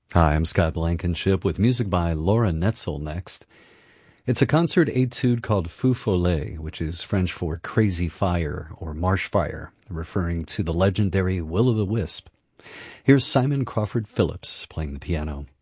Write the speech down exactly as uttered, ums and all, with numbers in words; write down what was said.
Hi, I'm Scott Blankenship with music by Laura Netzel next. It's a concert etude called Feu Follet, which is French for crazy fire or marsh fire, referring to the legendary Will-o'-the-Wisp. Here's Simon Crawford Phillips playing the piano.